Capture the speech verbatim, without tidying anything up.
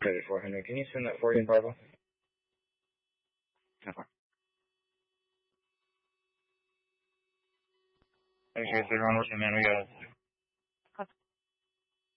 credit four hundred. Can you send that forward in Parvo? Okay. Thanks, guys. Everyone, what's your man? We got it.